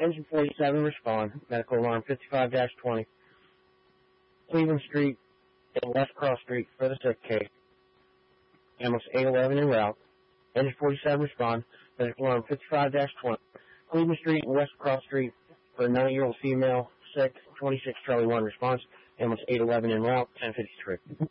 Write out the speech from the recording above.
Engine 47, respond. Medical alarm 55-20. Cleveland Street and West Cross Street for the sick case. Ambulance 811 en route. Engine 47, respond. Medical alarm 55-20. Cleveland Street and West Cross Street for a 9-year-old female, sick, 26 Charlie 1 response. Ambulance 811 en route, 1053.